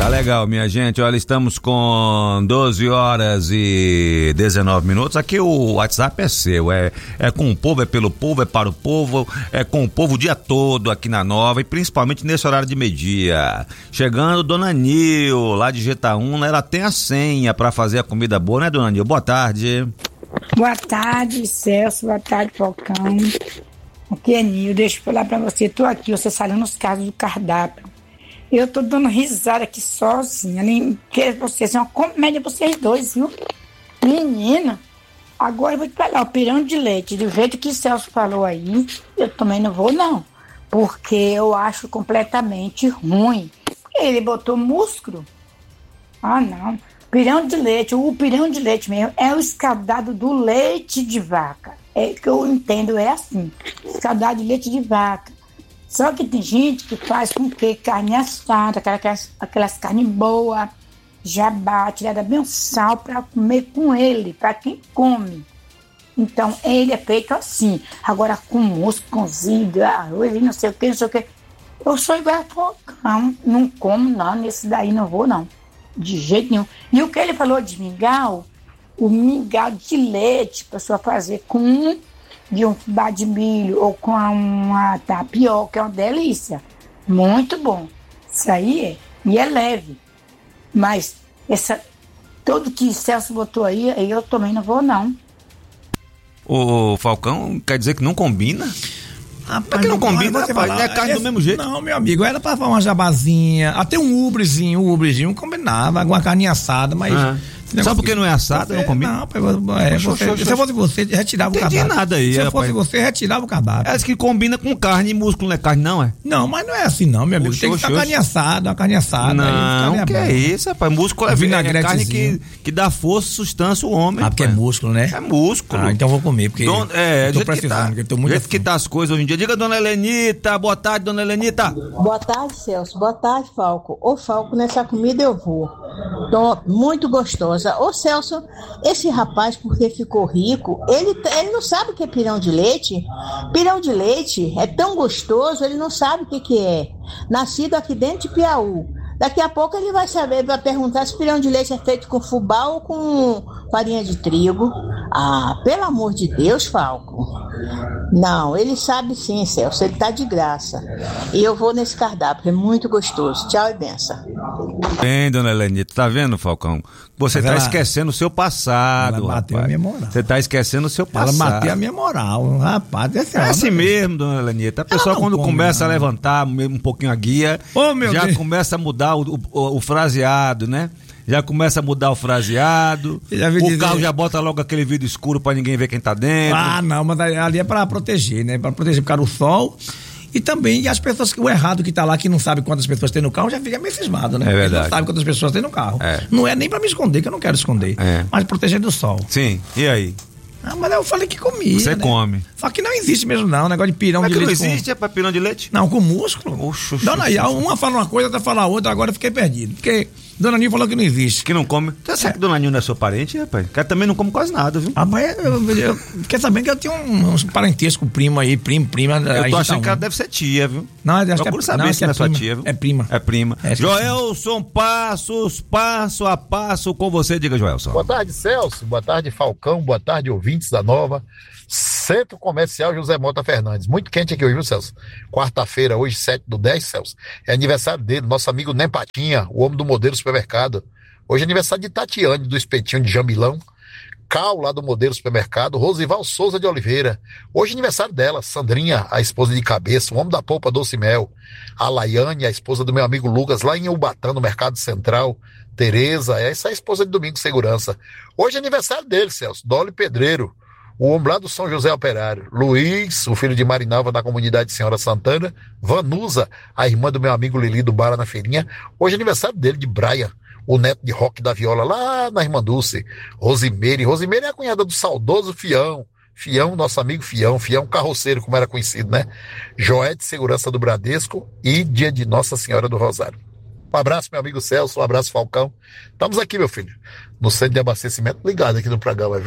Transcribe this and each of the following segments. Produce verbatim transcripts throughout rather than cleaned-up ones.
Tá legal, minha gente. Olha, estamos com doze horas e dezenove minutos. Aqui o WhatsApp é seu. É, é com o povo, é pelo povo, é para o povo. É com o povo o dia todo aqui na Nova e principalmente nesse horário de meio-dia. Chegando Dona Nil, lá de Jetaúna. Ela tem a senha para fazer a comida boa, né, Dona Nil? Boa tarde. Boa tarde, Celso. Boa tarde, Falcão. Aqui é Nil. Deixa eu falar pra você. Tô aqui, você falando os casos do cardápio. Eu tô dando risada aqui sozinha, nem que vocês, é uma comédia vocês dois, viu? Menina, agora eu vou te falar, o pirão de leite, do jeito que o Celso falou aí, eu também não vou não, porque eu acho completamente ruim. Ele botou músculo. Ah, não. Pirão de leite, o pirão de leite mesmo, é o escaldado do leite de vaca. É que eu entendo, é assim, escaldado de leite de vaca. Só que tem gente que faz com que carne assada, aquelas, aquelas carnes boas, já bate, dá bem um sal para comer com ele, para quem come. Então, ele é feito assim. Agora, com músculo cozido, arroz e não sei o que, não sei o que. Eu sou igual a Falcão, não como não, nesse daí não vou não, de jeito nenhum. E o que ele falou de mingau, o mingau de leite, para pessoa fazer com de um fubá de milho ou com uma tapioca, é uma delícia. Muito bom. Isso aí é. E é leve. Mas essa, tudo que Celso botou aí, aí eu também não vou, não. O Falcão quer dizer que não combina? Rapaz, que não, não combina, você rapaz, falar, é carne é, do mesmo jeito. Não, meu amigo, era pra fazer uma jabazinha, até um ubrezinho, um ubrezinho combinava, uma carne assada, mas... Ah. Só porque não é assada, não combina? Não, é, você, você, se eu fosse você, retirava o cardápio. Não entendi nada aí, Se eu rapaz. fosse você, retirava o cardápio. É que combina com carne e músculo, não é carne não, é? Não, mas não é assim não, meu amigo. Oxe, Tem que oxe, estar carne assada, uma carne assada. Não, aí, que é isso, rapaz? Músculo é, é carne que, que dá força, sustância ao homem. Ah, porque rapaz. É músculo, né? É músculo. Ah, então eu vou comer, porque Don, é, eu tô precisando, que tá, eu tô muito jeito que tá as coisas hoje em dia. Diga, Dona Helenita, boa tarde, Dona Helenita. Boa tarde, Celso. Boa tarde, Falco. Ô, Falco, nessa comida eu vou. Tô muito gostosa. Ô, Celso, esse rapaz, porque ficou rico, ele, ele não sabe o que é pirão de leite. Pirão de leite é tão gostoso, ele não sabe o que, que é. Nascido aqui dentro de Piauí. Daqui a pouco ele vai saber, vai perguntar se pirão de leite é feito com fubá ou com farinha de trigo. Ah, pelo amor de Deus, Falco. Não, ele sabe sim, Celso, ele tá de graça. E eu vou nesse cardápio, é muito gostoso. Tchau e benção. Bem, Dona Helenita, tá vendo, Falcão? Você Mas tá ela, esquecendo o seu passado, ela bateu rapaz. a minha moral. Você tá esquecendo o seu passado. Ela bateu a minha moral, rapaz. É, é assim mesmo, Dona Helenita. A pessoa quando come, começa não. a levantar um pouquinho a guia, oh, meu já Deus. começa a mudar o, o, o fraseado, né? Já começa a mudar o fraseado, o dizer... carro já bota logo aquele vidro escuro pra ninguém ver quem tá dentro. Ah, não, mas ali é pra proteger, né? Pra proteger por causa do sol. E também as pessoas, o errado que tá lá, que não sabe quantas pessoas tem no carro, já fica meio cismado, né? É verdade. Ele não sabe quantas pessoas tem no carro. É. Não é nem pra me esconder, que eu não quero esconder, é. mas proteger do sol. Sim, e aí? Ah, mas eu falei que comia. Você né? come. Só que não existe mesmo, não. Negócio de pirão Mas de que leite. Não existe, com... é pra pirão de leite? Não, com músculo. Oxo, Dona aí, uma fala uma coisa, outra fala outra, agora eu fiquei perdido. Porque Dona Nil falou que não existe. Que não come. Você sabe é. que Dona Nil não é sua parente, rapaz? Que também não come quase nada, viu? Ah, mas eu, eu, eu fiquei sabendo que eu tenho um, um parentesco primo aí, primo, prima. Eu tô achando tá que ela deve ser tia, viu? Não, eu acho Procura que é, saber não, se não é sua tia, viu? É prima. É prima. É, Joelson, passos, passo a passo com você, diga, Joelson. Boa tarde, Celso. Boa tarde, Falcão. Boa tarde, ouvintes da Nova. Centro Comercial José Mota Fernandes. Muito quente aqui hoje, viu, Celso? Quarta-feira, hoje, sete do dez, Celso. É aniversário dele, nosso amigo Nempatinha, o homem do modelo supermercado. Hoje é aniversário de Tatiane, do Espetinho de Jamilão. Cal, lá do Modelo Supermercado. Rosival Souza de Oliveira. Hoje é aniversário dela, Sandrinha, a esposa de cabeça, o homem da polpa Doce Mel. A Laiane, a esposa do meu amigo Lucas, lá em Ubatã, no Mercado Central. Tereza, essa é a esposa de Domingo Segurança. Hoje é aniversário dele, Celso, Dolly Pedreiro. O homem lá do São José Operário. Luiz, o filho de Marinalva da comunidade Senhora Santana. Vanusa, a irmã do meu amigo Lili do Bara na Feirinha. Hoje é aniversário dele, de Brian, o neto de Roque da Viola, lá na Irmã Dulce. Rosimeire. Rosimeire é a cunhada do saudoso Fião. Fião, nosso amigo Fião. Fião carroceiro, como era conhecido, né? Joé de Segurança do Bradesco e dia de Nossa Senhora do Rosário. Um abraço, meu amigo Celso. Um abraço, Falcão. Estamos aqui, meu filho, no centro de abastecimento, ligado aqui no programa, viu?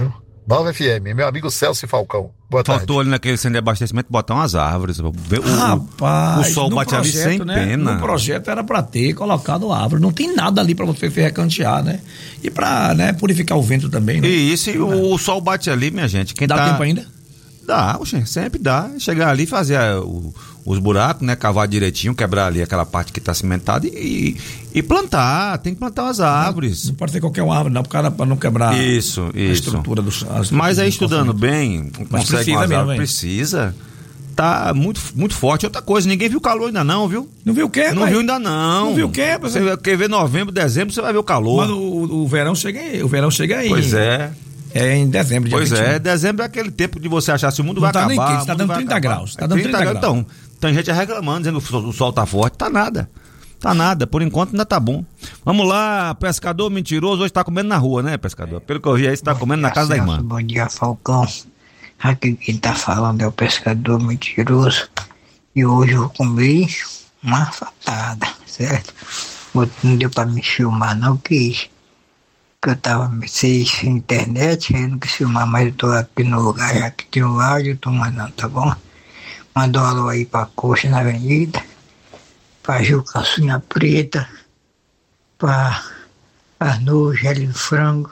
Nova F M, meu amigo Celso e Falcão. Boa tarde. Faltou ali naquele centro de abastecimento botar umas árvores. O, Rapaz, o sol no bate ali projeto, sem né? pena. No projeto era pra ter colocado árvore. Não tem nada ali pra você recantear, né? E pra, né, purificar o vento também, né? E isso, e o, o sol bate ali, minha gente. Quem Dá tá... tempo ainda? Dá, oxe, sempre dá. Chegar ali, fazer a, o, os buracos, né? Cavar direitinho, quebrar ali aquela parte que tá cimentada e, e plantar. Tem que plantar as árvores. Não, não pode ser qualquer uma árvore, não, para não quebrar isso, a isso. estrutura do. Mas aí estudando bem, Mas consegue precisa umas mesmo, árvores, hein? precisa. Tá muito, muito forte. Outra coisa, ninguém viu calor ainda não, viu? Não viu o quê, Não pai? viu ainda não. Não viu o quê? Você quer ver novembro, dezembro, você vai ver o calor. Mas o, o verão chega aí. O verão chega aí. Pois é. É em dezembro, dia Pois vinte e um. é, dezembro é aquele tempo de você achar se o mundo Não vai tá nem acabar. quente, tá o mundo dando vai trinta acabar. graus, tá dando trinta graus. Então, tem gente reclamando, dizendo que o sol, o sol tá forte. Tá nada. Tá nada. Por enquanto ainda tá bom. Vamos lá, pescador mentiroso, hoje tá comendo na rua, né, pescador? Pelo que eu vi aí, você tá comendo na casa da irmã. Bom dia, Falcão. Aqui quem tá falando é o pescador mentiroso. E hoje eu comi uma fatada, certo? Não deu pra me filmar, não quis. Que eu tava sem, sem internet, eu não quis filmar, mas eu tô aqui no lugar já que tem o áudio, eu tô mandando, tá bom? Mandou um alô aí pra Coxa na Avenida, pra Juca Calcinha Preta, pra Arnô Gélio do Frango,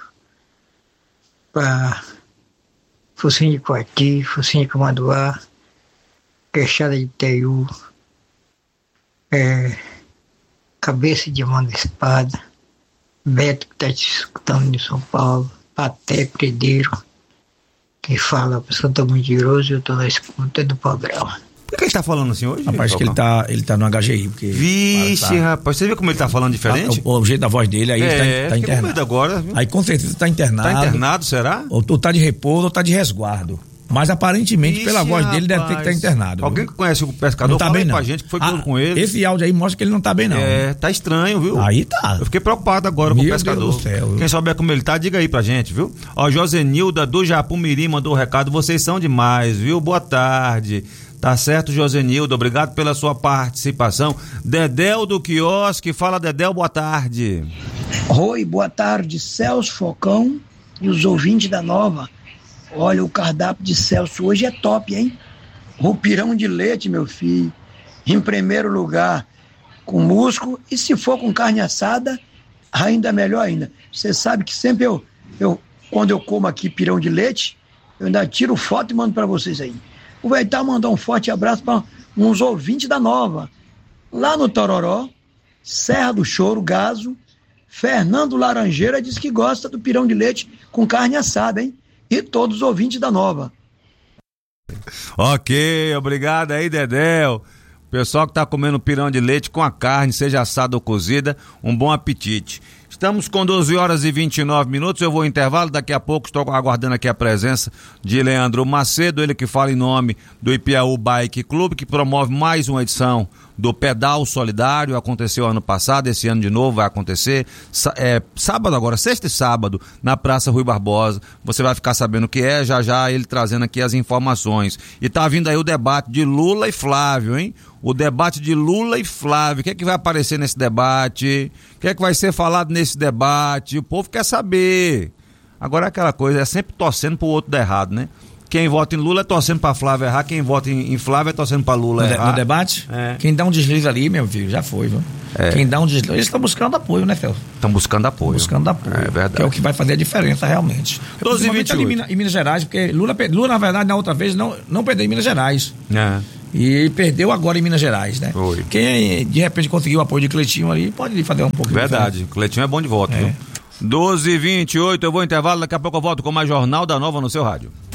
pra Focinho de Coati, Focinho de Comanduá, Queixada de Teiu, é, Cabeça de Mão de Espada, Beto que está te escutando de São Paulo, Paté Predeiro, que fala, a pessoa tá mentiroso e eu tô na escuta do programa. Por que ele tá falando assim hoje? Rapaz, que ele tá, ele tá no H G I. Porque Vixe, tá, rapaz, você viu como ele tá falando diferente? O, o jeito da voz dele, aí é, ele tá, tá internado. Com medo agora, viu? Aí com certeza tá internado. Tá internado, será? Ou, ou tá de repouso ou tá de resguardo. Mas aparentemente, Ixi, pela voz dele, rapaz. deve ter que estar internado. Alguém viu? que conhece o pescador, Não tá fala bem, aí não. pra gente que foi Ah, com ele. Esse áudio aí mostra que ele não tá bem, não. É, tá estranho, viu? Aí tá. Eu fiquei preocupado agora com Meu o pescador. Deus do céu, viu? Quem souber como ele tá, diga aí pra gente, viu? Ó, Josenilda do Japumirim mandou o recado. Vocês são demais, viu? Boa tarde. Tá certo, Josenilda, obrigado pela sua participação. Dedéu do quiosque, fala Dedéu, boa tarde. Oi, boa tarde, Celso Falcão e os ouvintes da Nova. Olha, o cardápio de Celso hoje é top, hein? Roupirão de leite, meu filho, em primeiro lugar, com musgo, e se for com carne assada, ainda melhor ainda. Você sabe que sempre eu, eu quando eu como aqui pirão de leite, eu ainda tiro foto e mando para vocês aí. Aproveitar e mandar um forte abraço para uns ouvintes da Nova. Lá no Tororó, Serra do Choro, Gazo, Fernando Laranjeira diz que gosta do pirão de leite com carne assada, hein? E todos os ouvintes da Nova. Ok, obrigado aí, Dedéu. Pessoal que tá comendo pirão de leite com a carne, seja assada ou cozida, um bom apetite. Estamos com doze horas e vinte e nove minutos, eu vou ao intervalo, daqui a pouco estou aguardando aqui a presença de Leandro Macedo, ele que fala em nome do Ipiaú Bike Clube, que promove mais uma edição do Pedal Solidário, aconteceu ano passado, esse ano de novo vai acontecer, é, sábado agora, sexta e sábado, na Praça Rui Barbosa, você vai ficar sabendo o que é, já já ele trazendo aqui as informações. E tá vindo aí o debate de Lula e Flávio, hein? O debate de Lula e Flávio, o que é que vai aparecer nesse debate? O que é que vai ser falado nesse debate? O povo quer saber. Agora é aquela coisa, é sempre torcendo pro outro dar errado, né? Quem vota em Lula é torcendo pra Flávio errar, quem vota em, em Flávio é torcendo pra Lula no errar. De, no debate? É. Quem dá um deslize ali, meu filho, já foi, viu? É. Quem dá um deslize, eles estão buscando apoio, né, Celso? Estão buscando apoio. Buscando apoio. É verdade. Que é o que vai fazer a diferença realmente. doze e vinte e oito. Ali em, Minas, em Minas Gerais, porque Lula, Lula, na verdade, na outra vez, não, não perdeu em Minas Gerais. É. E perdeu agora em Minas Gerais, né? Foi. Quem de repente conseguiu o apoio de Cleitinho ali, pode fazer um pouquinho. Verdade, Cleitinho é bom de voto, é. viu? doze e vinte e oito, eu vou ao intervalo, daqui a pouco eu volto com mais Jornal da Nova no seu rádio.